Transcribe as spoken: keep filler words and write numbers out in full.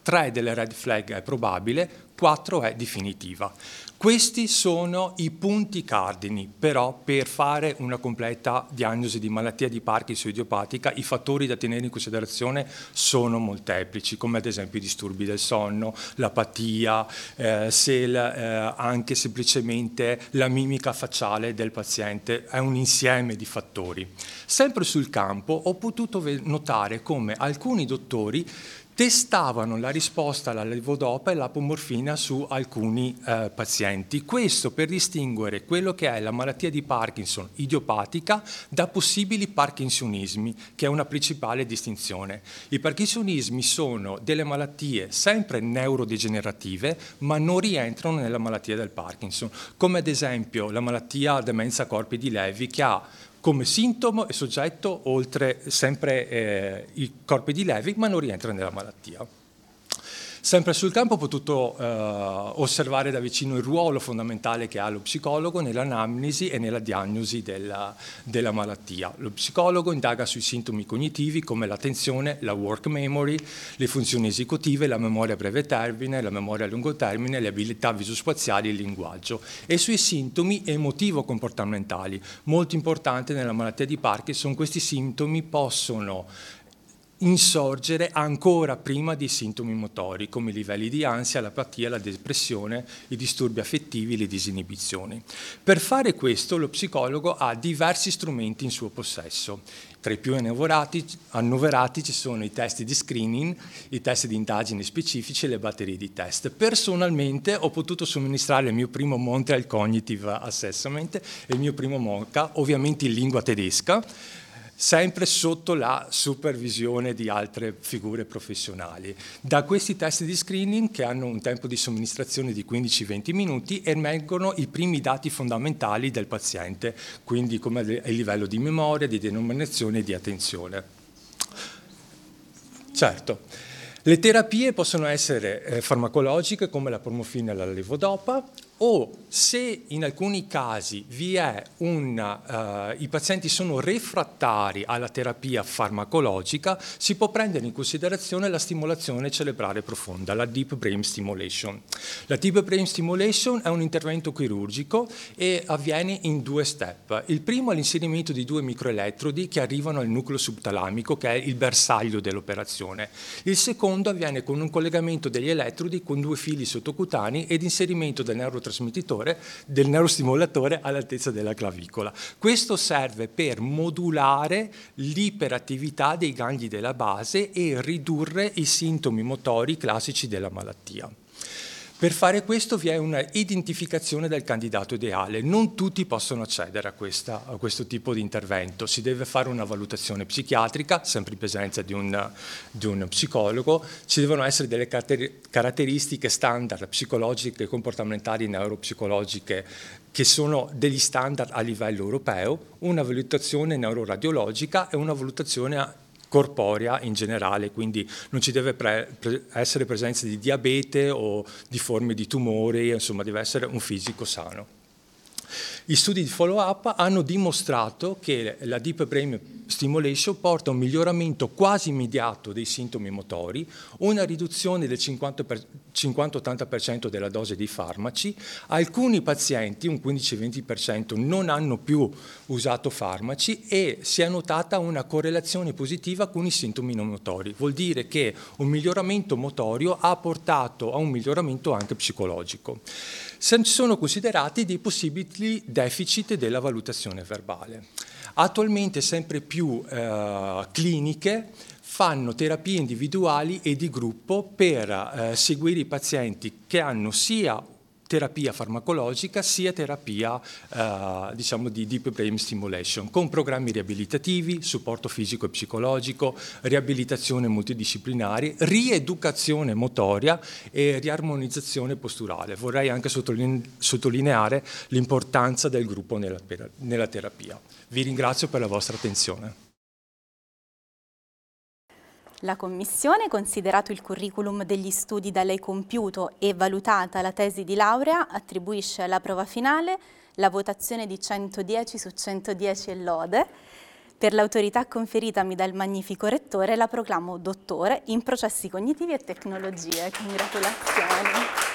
tre delle red flag è probabile, quattro è definitiva. Questi sono i punti cardini, però per fare una completa diagnosi di malattia di Parkinson idiopatica i fattori da tenere in considerazione sono molteplici, come ad esempio i disturbi del sonno, l'apatia, eh, se il, eh, anche semplicemente la mimica facciale del paziente, è un insieme di fattori. Sempre sul campo ho potuto notare come alcuni dottori testavano la risposta alla levodopa e l'apomorfina su alcuni eh, pazienti. Questo per distinguere quello che è la malattia di Parkinson idiopatica da possibili parkinsonismi, che è una principale distinzione. I parkinsonismi sono delle malattie sempre neurodegenerative, ma non rientrano nella malattia del Parkinson, come ad esempio la malattia demenza corpi di Levi, che ha come sintomo e soggetto oltre sempre eh, i corpi di Levi, ma non rientra nella malattia. Sempre sul campo ho potuto eh, osservare da vicino il ruolo fondamentale che ha lo psicologo nell'anamnesi e nella diagnosi della, della malattia. Lo psicologo indaga sui sintomi cognitivi come l'attenzione, la work memory, le funzioni esecutive, la memoria a breve termine, la memoria a lungo termine, le abilità visospaziali e il linguaggio, e sui sintomi emotivo-comportamentali. Molto importante nella malattia di Parkinson, questi sintomi possono insorgere ancora prima dei sintomi motori, come i livelli di ansia, l'apatia, la depressione, i disturbi affettivi, le disinibizioni. Per fare questo lo psicologo ha diversi strumenti in suo possesso. Tra i più annoverati, annoverati ci sono i test di screening, i test di indagine specifici e le batterie di test. Personalmente ho potuto somministrare il mio primo Montreal Cognitive Assessment e il mio primo MOCA, ovviamente in lingua tedesca, sempre sotto la supervisione di altre figure professionali. Da questi test di screening, che hanno un tempo di somministrazione di quindici venti minuti, emergono i primi dati fondamentali del paziente, quindi come il livello di memoria, di denominazione e di attenzione. Certo, le terapie possono essere eh, farmacologiche come la promorfina e la levodopa, o se in alcuni casi vi è una, uh, i pazienti sono refrattari alla terapia farmacologica, si può prendere in considerazione la stimolazione cerebrale profonda, la Deep Brain Stimulation. La Deep Brain Stimulation è un intervento chirurgico e avviene in due step. Il primo è l'inserimento di due microelettrodi che arrivano al nucleo subtalamico, che è il bersaglio dell'operazione. Il secondo avviene con un collegamento degli elettrodi con due fili sottocutanei ed inserimento del neurotrasmettitore del neurostimolatore all'altezza della clavicola. Questo serve per modulare l'iperattività dei gangli della base e ridurre i sintomi motori classici della malattia. Per fare questo vi è una identificazione del candidato ideale. Non tutti possono accedere a, questa, a questo tipo di intervento. Si deve fare una valutazione psichiatrica, sempre in presenza di un, di un psicologo. Ci devono essere delle caratteristiche standard psicologiche, comportamentali, neuropsicologiche, che sono degli standard a livello europeo, una valutazione neuroradiologica e una valutazione corporea in generale, quindi non ci deve pre pre essere presenza di diabete o di forme di tumori, insomma deve essere un fisico sano. Gli studi di follow-up hanno dimostrato che la Deep Brain Stimulation porta a un miglioramento quasi immediato dei sintomi motori, una riduzione del cinquanta ottanta per cento della dose dei farmaci. Alcuni pazienti, un quindici venti per cento, non hanno più usato farmaci e si è notata una correlazione positiva con i sintomi non motori. Vuol dire che un miglioramento motorio ha portato a un miglioramento anche psicologico. Sono considerati dei possibili deficit della valutazione verbale. Attualmente sempre più eh, cliniche fanno terapie individuali e di gruppo per eh, seguire i pazienti che hanno sia terapia farmacologica sia terapia eh, diciamo di Deep Brain Stimulation, con programmi riabilitativi, supporto fisico e psicologico, riabilitazione multidisciplinare, rieducazione motoria e riarmonizzazione posturale. Vorrei anche sottoline sottolineare l'importanza del gruppo nella, nella terapia. Vi ringrazio per la vostra attenzione. La Commissione, considerato il curriculum degli studi da lei compiuto e valutata la tesi di laurea, attribuisce alla prova finale la votazione di centodieci su centodieci e lode Per l'autorità conferitami dal magnifico rettore la proclamo dottore in processi cognitivi e tecnologie. Congratulazioni.